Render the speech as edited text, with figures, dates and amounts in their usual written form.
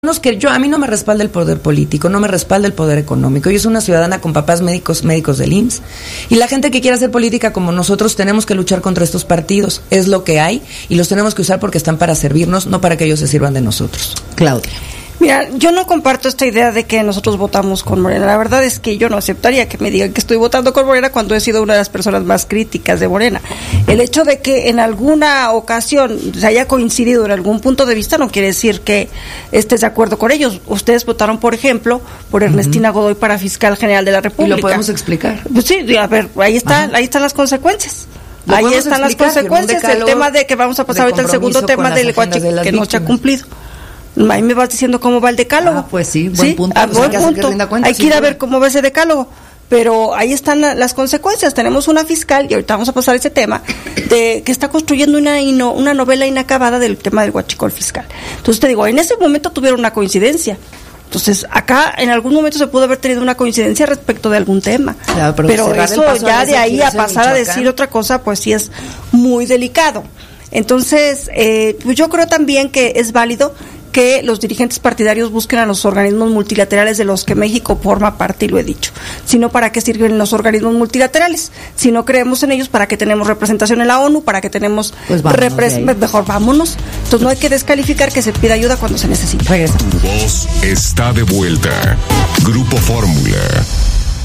Que a mí no me respalda el poder político, no me respalda el poder económico. Yo soy una ciudadana con papás médicos del IMSS, y la gente que quiera hacer política como nosotros tenemos que luchar contra estos partidos. Es lo que hay y los tenemos que usar porque están para servirnos, no para que ellos se sirvan de nosotros. Claudia. Mira, yo no comparto esta idea de que nosotros votamos con Morena. La verdad es que yo no aceptaría que me digan que estoy votando con Morena cuando he sido una de las personas más críticas de Morena. El hecho de que en alguna ocasión se haya coincidido en algún punto de vista no quiere decir que estés de acuerdo con ellos. Ustedes votaron, por ejemplo, por Ernestina Godoy para fiscal general de la República. ¿Y lo podemos explicar? Pues sí, a ver, ahí están las consecuencias. Ahí están las consecuencias. El tema de que vamos a pasar ahorita al segundo tema del Huachicoleo que no se ha cumplido. Ahí me vas diciendo cómo va el decálogo. Pues sí, buen punto. Buen punto. Hay que ir a ver cómo va ese decálogo. Pero ahí están las consecuencias. Tenemos una fiscal, y ahorita vamos a pasar ese tema, de que está construyendo una novela inacabada del tema del huachicol fiscal. Entonces te digo, en ese momento tuvieron una coincidencia. Entonces, acá en algún momento se pudo haber tenido una coincidencia respecto de algún tema. Claro, pero eso ya de ahí a pasar a decir otra cosa, pues sí es muy delicado. Entonces, pues yo creo también que es válido que los dirigentes partidarios busquen a los organismos multilaterales de los que México forma parte, y lo he dicho. Si no, ¿para qué sirven los organismos multilaterales? Si no creemos en ellos, ¿para qué tenemos representación en la ONU? ¿Para qué tenemos mejor vámonos? Entonces no hay que descalificar que se pida ayuda cuando se necesita. Tu voz está de vuelta. Grupo Fórmula.